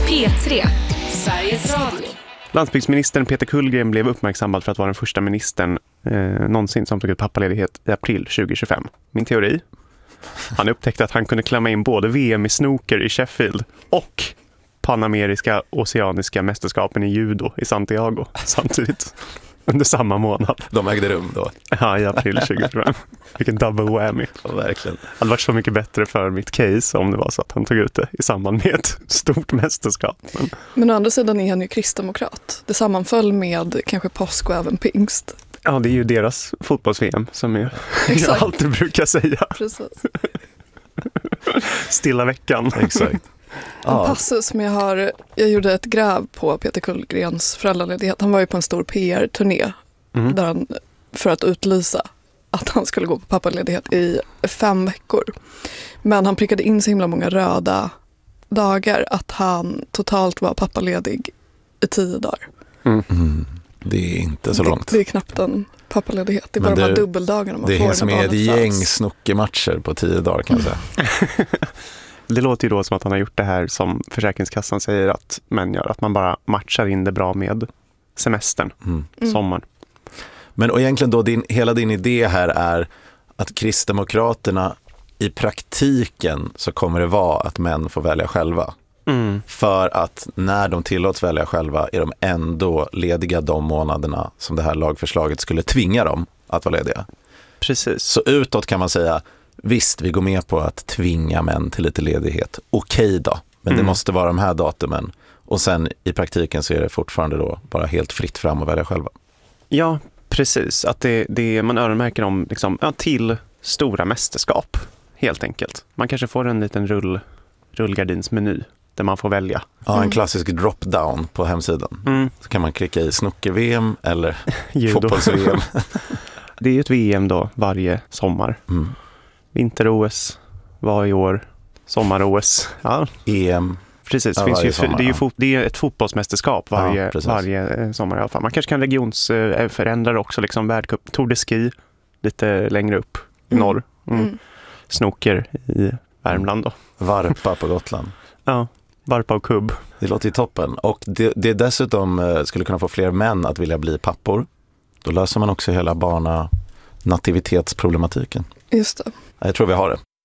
P3, Sveriges Radio. Landsbygdsministern Peter Kullgren blev uppmärksammad för att vara den första ministern någonsin som tog ut pappaledighet i april 2025. Min teori? Han upptäckte att han kunde klämma in både VM i snooker i Sheffield och panameriska oceaniska mästerskapen i judo i Santiago samtidigt under samma månad. De ägde rum då? Ja, i april 2025. Vilken double whammy. Ja, verkligen. Det hade varit så mycket bättre för mitt case om det var så att han tog ut det i samband med ett stort mästerskap. Men å andra sidan är han ju kristdemokrat. Det sammanföll med kanske påsk och även pingst. Ja, det är ju deras fotbolls-VM som jag alltid brukar säga. Precis. Stilla veckan. Exakt. En passus som jag gjorde ett gräv på Peter Kullgrens föräldraledighet. Han var ju på en stor PR-turné där han, för att utlysa att han skulle gå på pappaledighet i 5 veckor. Men han prickade in så himla många röda dagar att han totalt var pappaledig i 10 dagar. Det är inte så långt. Det är knappt en pappaledighet. Det är bara de här dubbeldagarna man får. Det är som är ett gäng snookermatcher på 10 dagar kan jag säga. Det låter ju då som att han har gjort det här som Försäkringskassan säger att män gör. Att man bara matchar in det bra med semestern, sommaren. Men och egentligen då hela din idé här är att Kristdemokraterna i praktiken så kommer det vara att män får välja själva. För att när de tillåts välja själva är de ändå lediga de månaderna som det här lagförslaget skulle tvinga dem att vara lediga. Precis. Så utåt kan man säga, visst vi går med på att tvinga män till lite ledighet. Okej då, men det måste vara de här datumen. Och sen i praktiken så är det fortfarande då bara helt fritt fram att välja själva. Ja, precis. Att det man öronmärker om liksom, till stora mästerskap helt enkelt. Man kanske får en liten rullgardinsmeny där man får välja. Ja, en klassisk drop-down på hemsidan. Så kan man klicka i snooker-VM eller fotbolls-VM. Det är ju ett VM då varje sommar. Vinter-OS var i år. Sommar-OS. Ja. EM. Precis, det är ett fotbollsmästerskap varje sommar i alla fall. Man kanske kan regionsförändra det också. Liksom världcup, Tour de Ski lite längre upp i norr. Snooker i Värmland då. Varpa på Gotland. Ja, varpa och kubb. Det låter ju toppen. Och det dessutom skulle kunna få fler män att vilja bli pappor. Då löser man också hela nativitetsproblematiken. Just det. Jag tror vi har det.